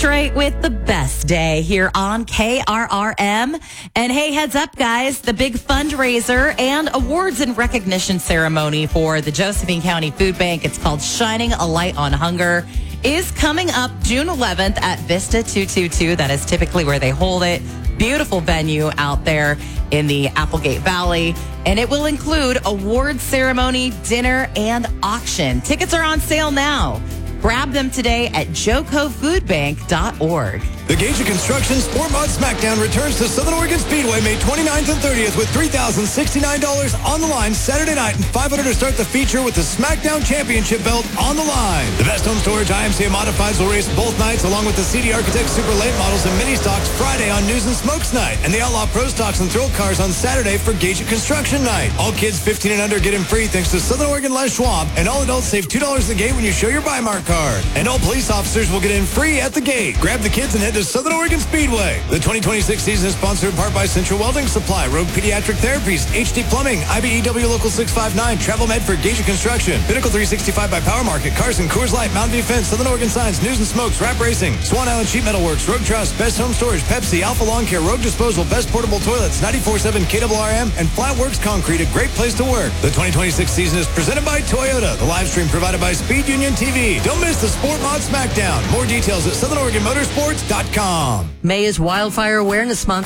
That's right, with the best day here on KRRM. And hey, heads up, guys, the big fundraiser and awards and recognition ceremony for the Josephine County Food Bank, it's called Shining a Light on Hunger, is coming up June 11th at Vista 222. That is typically where they hold it. Beautiful venue out there in the Applegate Valley. And it will include awards ceremony, dinner, and auction. Tickets are on sale now. Grab them today at jocofoodbank.org. The Gage Construction Sport Mod Smackdown returns to Southern Oregon Speedway May 29th and 30th with $3,069 on the line Saturday night and $500 to start the feature with the Smackdown Championship belt on the line. The Best Home Storage IMCA Modifieds will race both nights along with the CD Architect Super Late Models and Mini Stocks Friday on News and Smokes Night and the Outlaw Pro Stocks and Thrill Cars on Saturday for Gage Construction Night. All kids 15 and under get in free thanks to Southern Oregon Les Schwab, and all adults save $2 at the gate when you show your Buymark card. And all police officers will get in free at the gate. Grab the kids and head to Southern Oregon Speedway. The 2026 season is sponsored in part by Central Welding Supply, Rogue Pediatric Therapies, HD Plumbing, IBEW Local 659, Travel Med for Gage Construction, Pinnacle 365 by Power Market, Carson, Coors Light, Mountain View Fence, Southern Oregon Signs, News and Smokes, Rap Racing, Swan Island Sheet Metal Works, Rogue Trust, Best Home Storage, Pepsi, Alpha Lawn Care, Rogue Disposal, Best Portable Toilets, 94.7 KRRM, and Flatworks Concrete, a great place to work. The 2026 season is presented by Toyota. The live stream provided by Speed Union TV. Don't miss the Sport Mod Smackdown. More details at SouthernOregonMotorsports.com. May is Wildfire Awareness Month.